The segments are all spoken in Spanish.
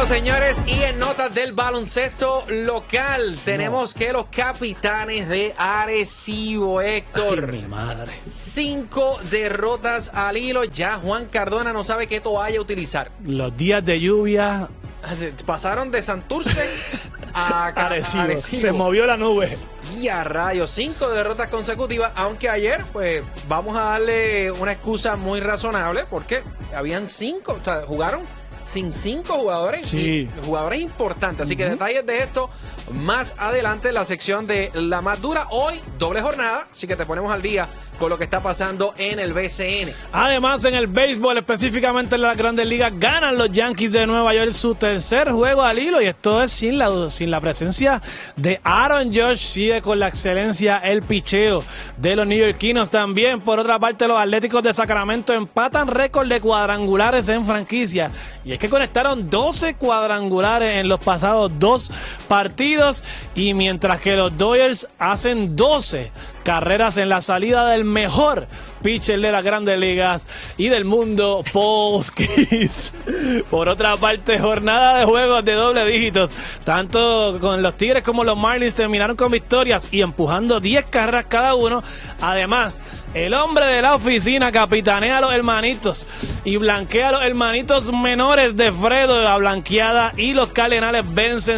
Bueno, señores, y en notas del baloncesto local, tenemos que los Capitanes de Arecibo, Héctor. Ay, mi madre. 5 derrotas al hilo. Ya Juan Cardona no sabe qué toalla utilizar. Los días de lluvia. Pasaron de Santurce a Arecibo. Se movió la nube. Y a rayos, 5 derrotas consecutivas, aunque ayer, pues, vamos a darle una excusa muy razonable, porque habían 5, o sea, jugaron sin 5 jugadores, sí, y jugadores importantes. Así que detalles de esto más adelante en la sección de la más dura. Hoy, doble jornada, así que te ponemos al día con lo que está pasando en el BCN. Además, en el béisbol, específicamente en las Grandes Ligas, ganan los Yankees de Nueva York su tercer juego al hilo, y esto es sin la presencia de Aaron Judge. Sigue con la excelencia el picheo de los neoyorquinos. También, por otra parte, los Atléticos de Sacramento empatan récord de cuadrangulares en franquicia, y es que conectaron 12 cuadrangulares en los pasados 2 partidos, y mientras que los Dodgers hacen 12 carreras en la salida del mejor pitcher de las Grandes Ligas y del mundo, Paul Skeens. Por otra parte, jornada de juegos de doble dígitos, tanto con los Tigres como los Marlins terminaron con victorias y empujando 10 carreras cada uno. Además, el hombre de la oficina capitanea a los hermanitos y blanquea a los hermanitos menores de Fredo, la blanqueada, y los Cardenales vencen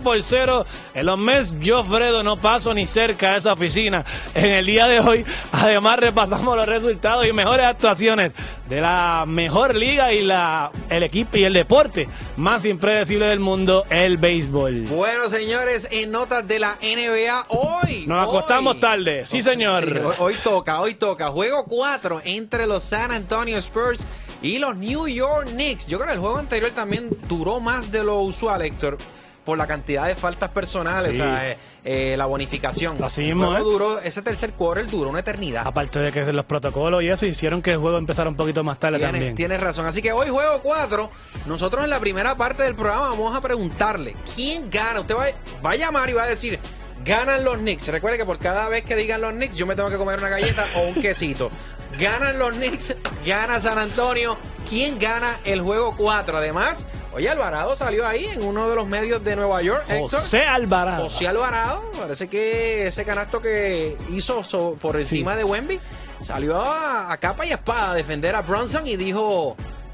7-0 en los Mets. Yo, Fredo, no paso ni cerca de esa oficina en el día de hoy. Además, repasamos los resultados y mejores actuaciones de la mejor liga y el equipo y el deporte más impredecible del mundo, el béisbol. Bueno, señores, en notas de la NBA, hoy nos acostamos tarde, sí, señor. Sí, hoy toca. Juego 4 entre los San Antonio Spurs y los New York Knicks. Yo creo que el juego anterior también duró más de lo usual, Héctor, por la cantidad de faltas personales, sí. O sea, la bonificación. Así mismo, duró, ese tercer quarter duró una eternidad. Aparte de que los protocolos y eso hicieron que el juego empezara un poquito más tarde también. Tienes razón. Así que hoy, juego 4, nosotros en la primera parte del programa vamos a preguntarle quién gana. Usted va a llamar y va a decir: ganan los Knicks. Recuerde que por cada vez que digan los Knicks, yo me tengo que comer una galleta o un quesito. Ganan los Knicks, gana San Antonio. ¿Quién gana el juego 4? Además, oye, Alvarado salió ahí en uno de los medios de Nueva York, Héctor. José Alvarado, parece que ese canasto que hizo por encima de Wemby salió a capa y espada a defender a Brunson y dijo: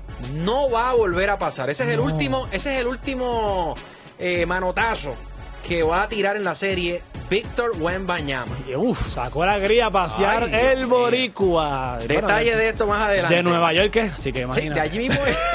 no va a volver a pasar. Ese es el último manotazo que va a tirar en la serie Víctor Wembanyama. Sacó la grilla a pasear. Ay, el boricua. Detalle de esto más adelante. De Nueva York, ¿qué? Así que imagínate. Sí, de allí mismo es.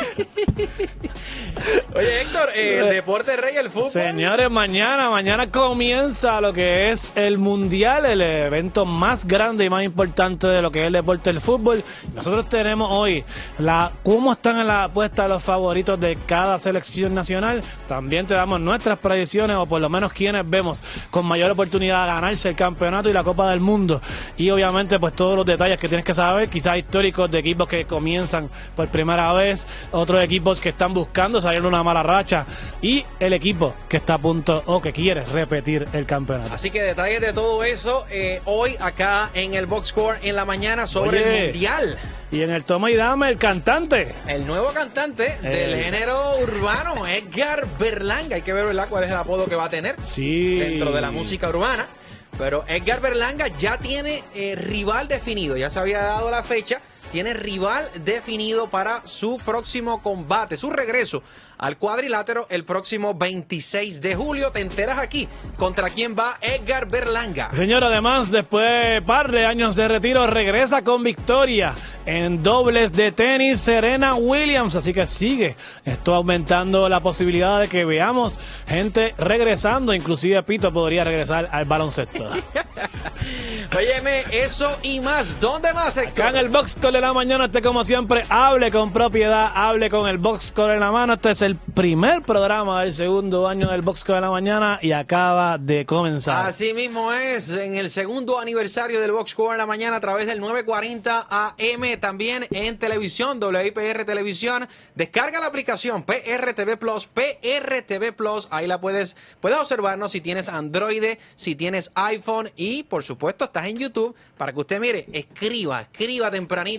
Oye, Héctor, el deporte rey, el fútbol. Señores, mañana comienza lo que es el Mundial, el evento más grande y más importante de lo que es el deporte del fútbol. Nosotros tenemos hoy cómo están en la apuesta los favoritos de cada selección nacional. También te damos nuestras predicciones, o por lo menos quienes vemos con mayor oportunidad de ganarse el campeonato y la Copa del Mundo. Y obviamente, pues todos los detalles que tienes que saber, quizás históricos de equipos que comienzan por primera vez, otros equipos que están buscando salir de una mala racha, y el equipo que está a punto o que quiere repetir el campeonato. Así que detalles de todo eso hoy acá en el Box Score en la mañana sobre el Mundial. Y en el toma y dame, el cantante. El nuevo cantante del género urbano, Edgar Berlanga. Hay que ver, ¿verdad?, cuál es el apodo que va a tener dentro de la música urbana. Pero Edgar Berlanga ya tiene rival definido. Ya se había dado la fecha. Tiene rival definido para su próximo combate, su regreso al cuadrilátero el próximo 26 de julio. Te enteras aquí contra quién va Edgar Berlanga. Señor, además, después de par de años de retiro, regresa con victoria en dobles de tenis Serena Williams. Así que sigue esto aumentando la posibilidad de que veamos gente regresando. Inclusive Pito podría regresar al baloncesto. Óyeme, eso y más. ¿Dónde más, Héctor? Acá en el Box Score de la mañana, como siempre, hable con propiedad, hable con el Box Score en la mano. Este es el primer programa del segundo año del Box Score de la mañana y acaba de comenzar. Así mismo es, en el segundo aniversario del Box Score en la mañana a través del 940 AM, también en televisión, WIPR Televisión. Descarga la aplicación PRTV Plus, ahí la puedes observarnos si tienes Android, si tienes iPhone, y por supuesto estás en YouTube para que usted mire, escriba tempranito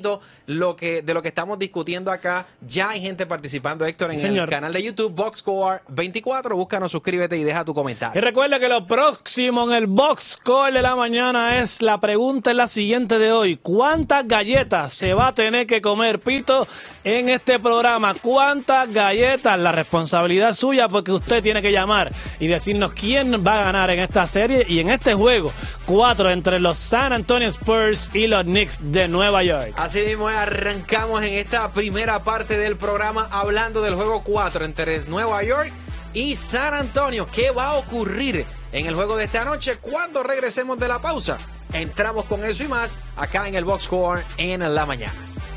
poquito de lo que estamos discutiendo acá. Ya hay gente participando, Héctor, en el canal de YouTube Boxscore 24. Búscanos, suscríbete y deja tu comentario. Y recuerda que lo próximo en el Boxscore de la mañana es la pregunta, es la siguiente de hoy. ¿Cuántas galletas se va a tener que comer Pito en este programa? ¿Cuántas galletas? La responsabilidad es suya, porque usted tiene que llamar y decirnos quién va a ganar en esta serie y en este juego 4 entre los San Antonio Spurs y los Knicks de Nueva York. Así mismo arrancamos en esta primera parte del programa hablando del juego 4 entre Nueva York y San Antonio. ¿Qué va a ocurrir en el juego de esta noche cuando regresemos de la pausa? Entramos con eso y más acá en el Boxscore en la mañana.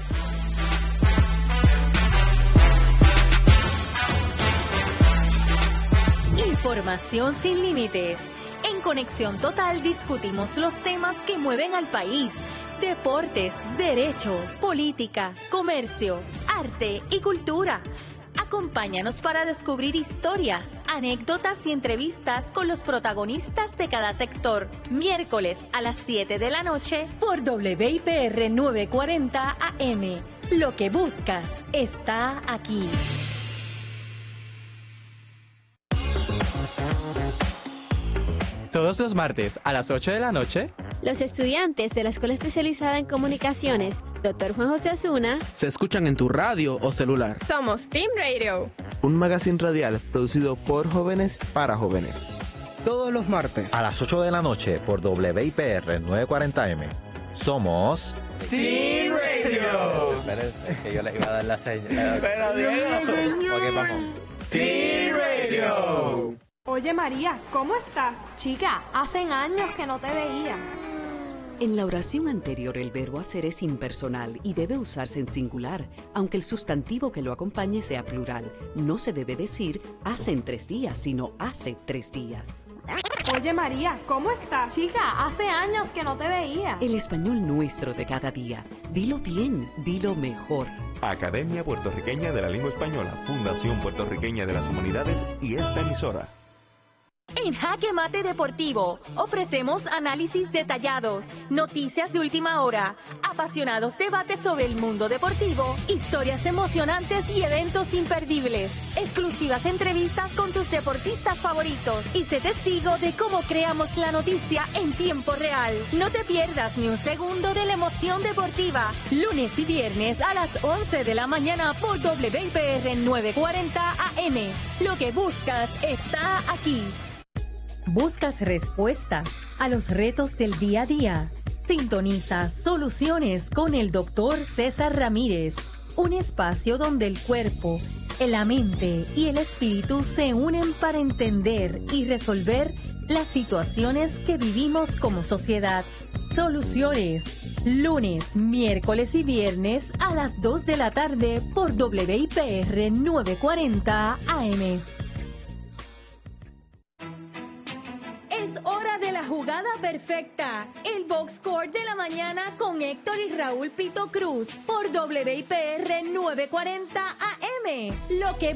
Información sin límites. En Conexión Total discutimos los temas que mueven al país. Deportes, derecho, política, comercio, arte y cultura. Acompáñanos para descubrir historias, anécdotas y entrevistas con los protagonistas de cada sector. Miércoles a las 7 de la noche por WIPR 940 AM. Lo que buscas está aquí. Todos los martes a las 8 de la noche, los estudiantes de la Escuela Especializada en Comunicaciones, Dr. Juan José Osuna, se escuchan en tu radio o celular. Somos Team Radio, un magazine radial producido por jóvenes para jóvenes. Todos los martes a las 8 de la noche por WIPR 940M. Somos Team Radio. Es que yo les iba a dar la señal. Pero Diego. Ok, vamos. Team Radio. Oye María, ¿cómo estás? Chica, hacen años que no te veía. En la oración anterior el verbo hacer es impersonal y debe usarse en singular, aunque el sustantivo que lo acompañe sea plural. No se debe decir hacen 3 días, sino hace 3 días. Oye María, ¿cómo estás? Chica, hace años que no te veía. El español nuestro de cada día. Dilo bien, dilo mejor. Academia Puertorriqueña de la Lengua Española, Fundación Puertorriqueña de las Humanidades y esta emisora. En Jaque Mate Deportivo ofrecemos análisis detallados, noticias de última hora, apasionados debates sobre el mundo deportivo, historias emocionantes y eventos imperdibles, exclusivas entrevistas con tus deportistas favoritos y sé testigo de cómo creamos la noticia en tiempo real. No te pierdas ni un segundo de la emoción deportiva, lunes y viernes a las 11 de la mañana por WIPR 940 AM. Lo que buscas está aquí. ¿Buscas respuestas a los retos del día a día? Sintoniza Soluciones con el Dr. César Ramírez, un espacio donde el cuerpo, la mente y el espíritu se unen para entender y resolver las situaciones que vivimos como sociedad. Soluciones, lunes, miércoles y viernes a las 2 de la tarde por WIPR 940 AM. Es hora de la jugada perfecta. El Boxscore de la mañana con Héctor y Raúl Pito Cruz por WIPR 940 AM. Lo que